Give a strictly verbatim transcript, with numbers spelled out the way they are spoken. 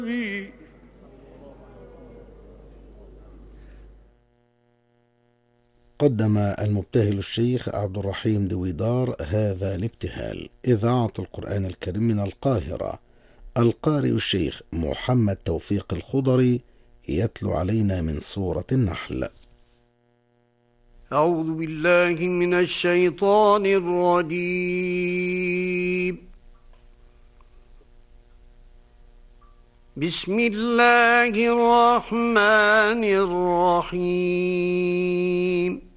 قدم المبتهل الشيخ عبد الرحيم دويدار هذا الابتهال. إذاعة القرآن الكريم من القاهرة، القارئ الشيخ محمد توفيق الخضري يتلو علينا من سورة النحل. أعوذ بالله من الشيطان الرجيم. بسم الله الرحمن الرحيم.